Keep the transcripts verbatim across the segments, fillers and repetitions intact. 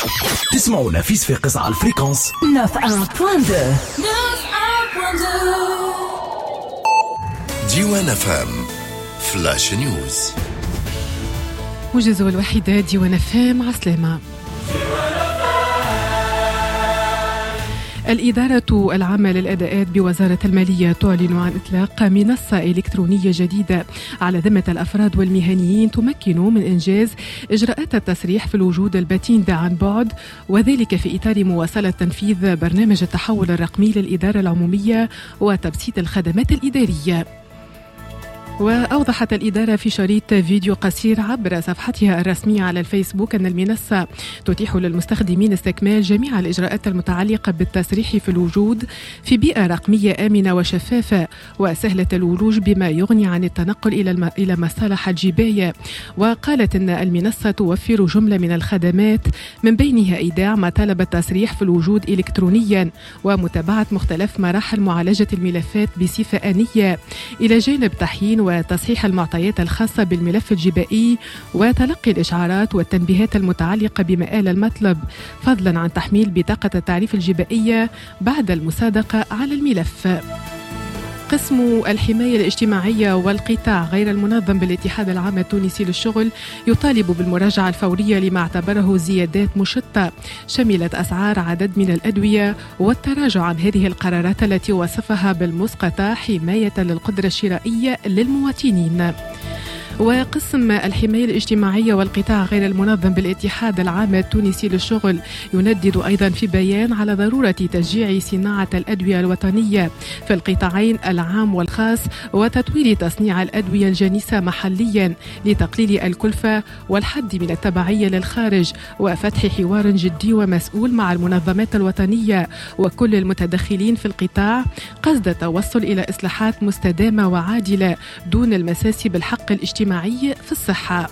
تسمعونا في صفاقس على الفريكونس تسعة فاصلة اثنين. ديوان فام فلاش نيوز. موجز الوحيدة ديوان فام عسلامة. الإدارة العامة للأداءات بوزارة المالية تعلن عن إطلاق منصة إلكترونية جديدة على ذمة الأفراد والمهنيين تمكن من إنجاز إجراءات التسريح في الوجود البتين عن بعد، وذلك في إطار مواصلة تنفيذ برنامج التحول الرقمي للإدارة العمومية وتبسيط الخدمات الإدارية. وأوضحت الإدارة في شريط فيديو قصير عبر صفحتها الرسمية على الفيسبوك أن المنصة تتيح للمستخدمين استكمال جميع الإجراءات المتعلقة بالتسريح في الوجود في بيئة رقمية آمنة وشفافة وسهلة الولوج، بما يغني عن التنقل إلى إلى مصالح الجباية. وقالت أن المنصة توفر جملة من الخدمات من بينها إيداع مطالب التسريح في الوجود إلكترونيا ومتابعة مختلف مراحل معالجة الملفات بصفة آنية، إلى جانب تحيين وتصحيح المعطيات الخاصة بالملف الجبائي وتلقي الإشعارات والتنبيهات المتعلقة بمآل المطلب، فضلا عن تحميل بطاقة التعريف الجبائية بعد المصادقة على الملف. قسم الحماية الاجتماعية والقطاع غير المنظم بالاتحاد العام التونسي للشغل يطالب بالمراجعة الفورية لما اعتبره زيادات مشتة شملت أسعار عدد من الأدوية، والتراجع عن هذه القرارات التي وصفها بالمسقطة حماية للقدرة الشرائية للمواطنين. وقسم الحماية الاجتماعية والقطاع غير المنظم بالاتحاد العام التونسي للشغل يندد أيضا في بيان على ضرورة تشجيع صناعة الأدوية الوطنية في القطاعين العام والخاص، وتطوير تصنيع الأدوية الجانسة محليا لتقليل الكلفة والحد من التبعية للخارج، وفتح حوار جدي ومسؤول مع المنظمات الوطنية وكل المتدخلين في القطاع قصد التوصل إلى إصلاحات مستدامة وعادلة دون المساس بالحق الاجتماعي في الصحة.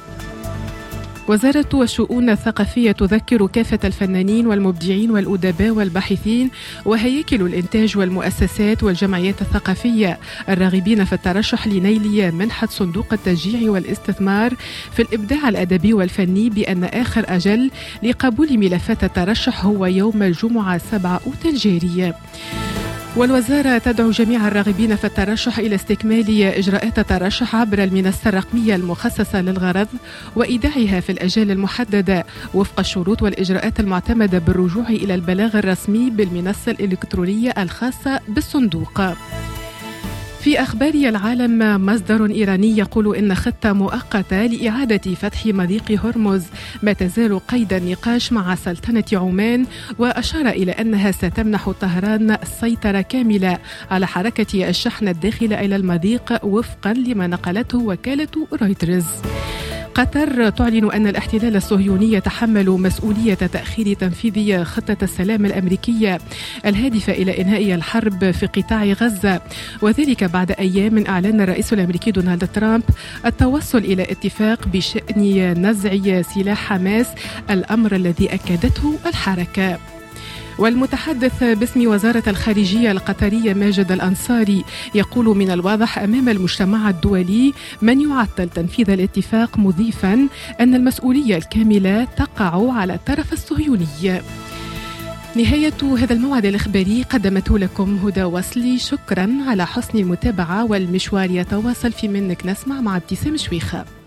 وزارة الشؤون الثقافية تذكر كافة الفنانين والمبدعين والأدباء والباحثين وهياكل الإنتاج والمؤسسات والجمعيات الثقافية الراغبين في الترشح لنيل منحة صندوق التشجيع والاستثمار في الإبداع الأدبي والفني بأن آخر أجل لقبول ملفات الترشح هو يوم الجمعة سبعة أوت الجاري. والوزارة تدعو جميع الراغبين في الترشح إلى استكمال إجراءات الترشح عبر المنصة الرقمية المخصصة للغرض وإيداعها في الأجال المحددة وفق الشروط والإجراءات المعتمدة بالرجوع إلى البلاغ الرسمي بالمنصة الإلكترونية الخاصة بالصندوق. في أخبار العالم، مصدر إيراني يقول إن خطة مؤقتة لإعادة فتح مضيق هرمز ما تزال قيد النقاش مع سلطنة عمان، وأشار إلى أنها ستمنح طهران السيطرة كاملة على حركة الشحن الداخلة إلى المضيق وفقا لما نقلته وكالة رويترز. قطر تعلن أن الاحتلال الصهيوني يتحمل مسؤولية تأخير تنفيذ خطة السلام الأمريكية الهادفة إلى إنهاء الحرب في قطاع غزة، وذلك بعد أيام من إعلان الرئيس الأمريكي دونالد ترامب التوصل إلى اتفاق بشأن نزع سلاح حماس، الأمر الذي أكدته الحركة. والمتحدث باسم وزارة الخارجية القطرية ماجد الأنصاري يقول من الواضح أمام المجتمع الدولي من يعطل تنفيذ الاتفاق، مضيفا أن المسؤولية الكاملة تقع على الطرف الصهيوني. نهاية هذا الموعد الإخباري قدمته لكم هدى وصلي، شكرا على حسن المتابعة، والمشوار يتواصل في منك نسمع مع ابتسام شويخة.